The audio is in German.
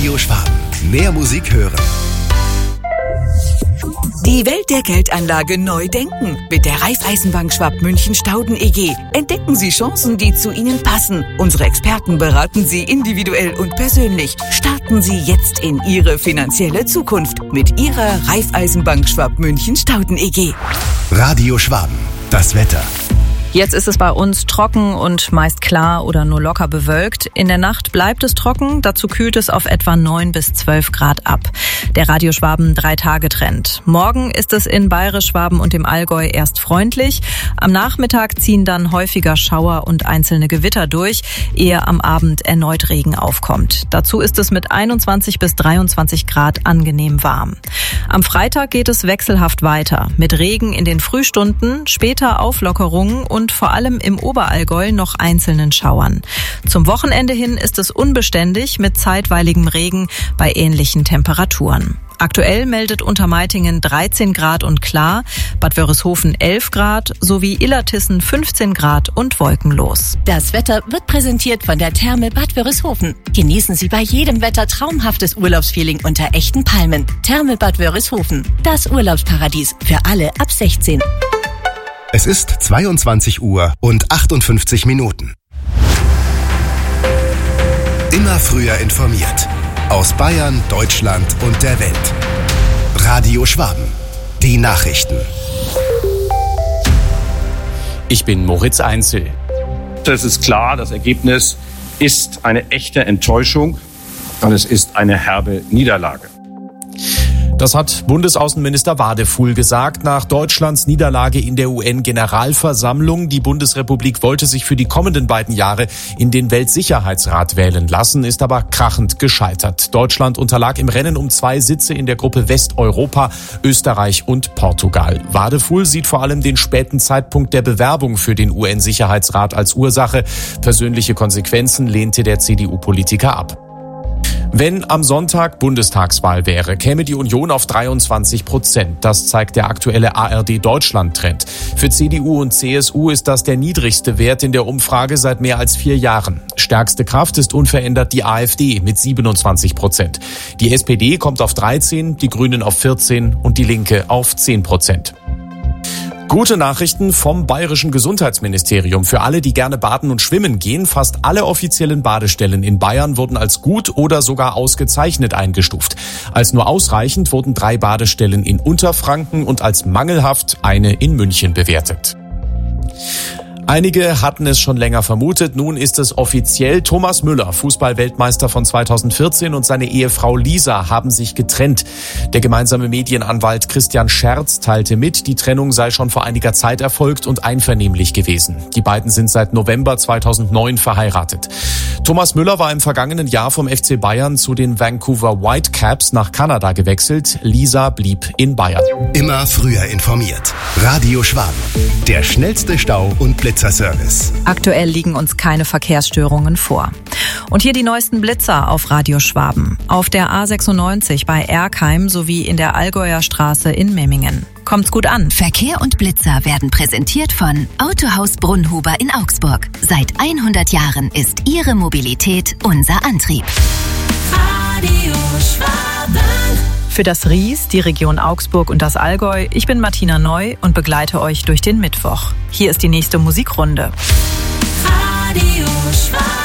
Radio Schwaben. Mehr Musik hören. Die Welt der Geldanlage neu denken. Mit der Raiffeisenbank Schwab-München-Stauden EG. Entdecken Sie Chancen, die zu Ihnen passen. Unsere Experten beraten Sie individuell und persönlich. Starten Sie jetzt in Ihre finanzielle Zukunft mit Ihrer Raiffeisenbank Schwab-München-Stauden EG. Radio Schwaben. Das Wetter. Jetzt ist es bei uns trocken und meist klar oder nur locker bewölkt. In der Nacht bleibt es trocken, dazu kühlt es auf etwa 9 bis 12 Grad ab. Der Radio Schwaben 3-Tage-Trend. Morgen ist es in Bayerisch Schwaben und dem Allgäu erst freundlich. Am Nachmittag ziehen dann häufiger Schauer und einzelne Gewitter durch, ehe am Abend erneut Regen aufkommt. Dazu ist es mit 21 bis 23 Grad angenehm warm. Am Freitag geht es wechselhaft weiter, mit Regen in den Frühstunden, später Auflockerungen und vor allem im Oberallgäu noch einzelnen Schauern. Zum Wochenende hin ist es unbeständig mit zeitweiligem Regen bei ähnlichen Temperaturen. Aktuell meldet Untermeitingen 13 Grad und klar, Bad Wörishofen 11 Grad sowie Illertissen 15 Grad und wolkenlos. Das Wetter wird präsentiert von der Therme Bad Wörishofen. Genießen Sie bei jedem Wetter traumhaftes Urlaubsfeeling unter echten Palmen. Therme Bad Wörishofen, das Urlaubsparadies für alle ab 16. Es ist 22 Uhr und 58 Minuten. Immer früher informiert. Aus Bayern, Deutschland und der Welt. Radio Schwaben. Die Nachrichten. Ich bin Moritz Einzel. Es ist klar, das Ergebnis ist eine echte Enttäuschung und es ist eine herbe Niederlage. Das hat Bundesaußenminister Wadefuhl gesagt nach Deutschlands Niederlage in der UN-Generalversammlung. Die Bundesrepublik wollte sich für die kommenden beiden Jahre in den Weltsicherheitsrat wählen lassen, ist aber krachend gescheitert. Deutschland unterlag im Rennen um 2 Sitze in der Gruppe Westeuropa, Österreich und Portugal. Wadefuhl sieht vor allem den späten Zeitpunkt der Bewerbung für den UN-Sicherheitsrat als Ursache. Persönliche Konsequenzen lehnte der CDU-Politiker ab. Wenn am Sonntag Bundestagswahl wäre, käme die Union auf 23%. Das zeigt der aktuelle ARD-Deutschland-Trend. Für CDU und CSU ist das der niedrigste Wert in der Umfrage seit mehr als 4 Jahren. Stärkste Kraft ist unverändert die AfD mit 27%. Die SPD kommt auf 13%, die Grünen auf 14% und die Linke auf 10%. Gute Nachrichten vom Bayerischen Gesundheitsministerium. Für alle, die gerne baden und schwimmen gehen, fast alle offiziellen Badestellen in Bayern wurden als gut oder sogar ausgezeichnet eingestuft. Als nur ausreichend wurden 3 Badestellen in Unterfranken und als mangelhaft eine in München bewertet. Einige hatten es schon länger vermutet, nun ist es offiziell. Thomas Müller, Fußball-Weltmeister von 2014 und seine Ehefrau Lisa haben sich getrennt. Der gemeinsame Medienanwalt Christian Scherz teilte mit, die Trennung sei schon vor einiger Zeit erfolgt und einvernehmlich gewesen. Die beiden sind seit November 2009 verheiratet. Thomas Müller war im vergangenen Jahr vom FC Bayern zu den Vancouver Whitecaps nach Kanada gewechselt. Lisa blieb in Bayern. Immer früher informiert. Radio Schwaben. Der schnellste Stau- und Blitzerservice. Aktuell liegen uns keine Verkehrsstörungen vor. Und hier die neuesten Blitzer auf Radio Schwaben. Auf der A96 bei Erkheim sowie in der Allgäuer Straße in Memmingen. Kommt's gut an. Verkehr und Blitzer werden präsentiert von Autohaus Brunnhuber in Augsburg. Seit 100 Jahren ist Ihre Mobilität unser Antrieb. Radio Schwaben. Für das Ries, die Region Augsburg und das Allgäu, ich bin Martina Neu und begleite euch durch den Mittwoch. Hier ist die nächste Musikrunde. Radio Schwaben.